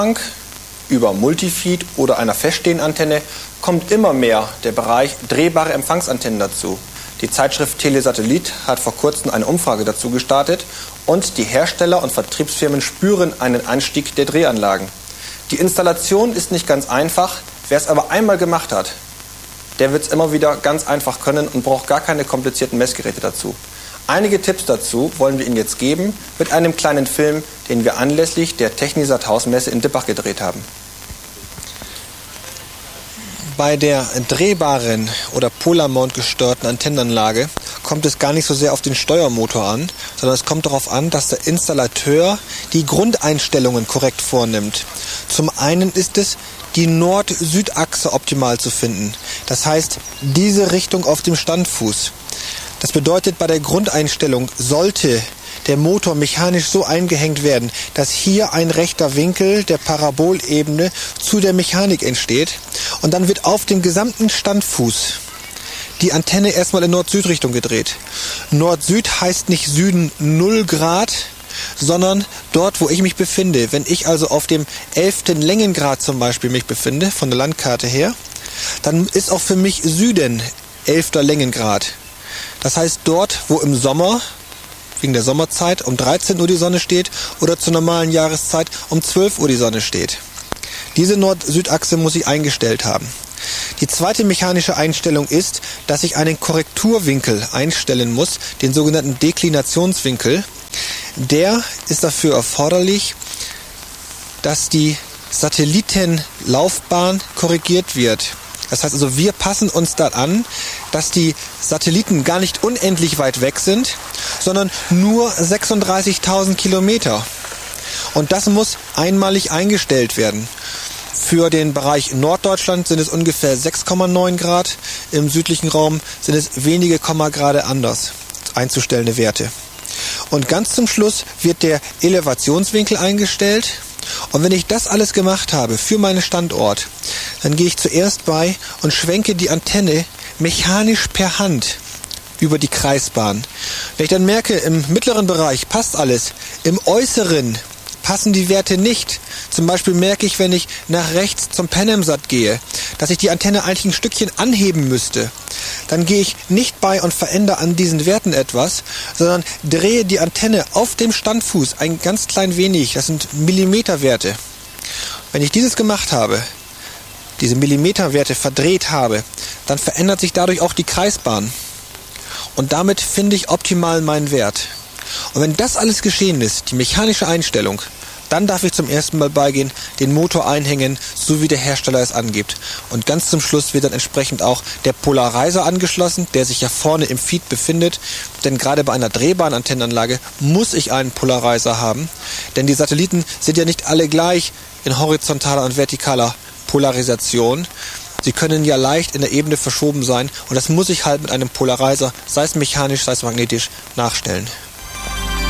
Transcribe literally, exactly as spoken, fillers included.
Über Multifeed oder einer feststehenden Antenne kommt immer mehr der Bereich drehbare Empfangsantennen dazu. Die Zeitschrift Telesatellit hat vor kurzem eine Umfrage dazu gestartet und die Hersteller und Vertriebsfirmen spüren einen Anstieg der Drehanlagen. Die Installation ist nicht ganz einfach, wer es aber einmal gemacht hat, der wird es immer wieder ganz einfach können und braucht gar keine komplizierten Messgeräte dazu. Einige Tipps dazu wollen wir Ihnen jetzt geben mit einem kleinen Film, den wir anlässlich der Technisat Hausmesse in Dippach gedreht haben. Bei der drehbaren oder Polarmount gesteuerten Antennenanlage kommt es gar nicht so sehr auf den Steuermotor an, sondern es kommt darauf an, dass der Installateur die Grundeinstellungen korrekt vornimmt. Zum einen ist es, die Nord-Süd-Achse optimal zu finden. Das heißt, diese Richtung auf dem Standfuß. Das bedeutet, bei der Grundeinstellung sollte der Motor mechanisch so eingehängt werden, dass hier ein rechter Winkel der Parabolebene zu der Mechanik entsteht. Und dann wird auf dem gesamten Standfuß die Antenne erstmal in Nord-Süd-Richtung gedreht. Nord-Süd heißt nicht Süden null Grad, sondern dort, wo ich mich befinde. Wenn ich also auf dem elften Längengrad zum Beispiel mich befinde, von der Landkarte her, dann ist auch für mich Süden elfter Längengrad. Das heißt dort, wo im Sommer, wegen der Sommerzeit, um dreizehn Uhr die Sonne steht oder zur normalen Jahreszeit um zwölf Uhr die Sonne steht. Diese Nord-Süd-Achse muss ich eingestellt haben. Die zweite mechanische Einstellung ist, dass ich einen Korrekturwinkel einstellen muss, den sogenannten Deklinationswinkel. Der ist dafür erforderlich, dass die Satellitenlaufbahn korrigiert wird. Das heißt also, wir passen uns da an, dass die Satelliten gar nicht unendlich weit weg sind, sondern nur sechsunddreißigtausend Kilometer. Und das muss einmalig eingestellt werden. Für den Bereich Norddeutschland sind es ungefähr sechs Komma neun Grad, im südlichen Raum sind es wenige Kommagrade anders einzustellende Werte. Und ganz zum Schluss wird der Elevationswinkel eingestellt. Und wenn ich das alles gemacht habe für meinen Standort, dann gehe ich zuerst bei und schwenke die Antenne mechanisch per Hand über die Kreisbahn. Wenn ich dann merke, im mittleren Bereich passt alles, im äußeren passen die Werte nicht. Zum Beispiel merke ich, wenn ich nach rechts zum PanamSat gehe, dass ich die Antenne eigentlich ein Stückchen anheben müsste. Dann gehe ich nicht bei und verändere an diesen Werten etwas, sondern drehe die Antenne auf dem Standfuß ein ganz klein wenig. Das sind Millimeterwerte. Wenn ich dieses gemacht habe, diese Millimeterwerte verdreht habe, dann verändert sich dadurch auch die Kreisbahn. Und damit finde ich optimal meinen Wert. Und wenn das alles geschehen ist, die mechanische Einstellung, dann darf ich zum ersten Mal beigehen, den Motor einhängen, so wie der Hersteller es angibt. Und ganz zum Schluss wird dann entsprechend auch der Polarizer angeschlossen, der sich ja vorne im Feed befindet. Denn gerade bei einer drehbaren Antennenanlage muss ich einen Polarizer haben. Denn die Satelliten sind ja nicht alle gleich in horizontaler und vertikaler Polarisation. Sie können ja leicht in der Ebene verschoben sein. Und das muss ich halt mit einem Polarizer, sei es mechanisch, sei es magnetisch, nachstellen.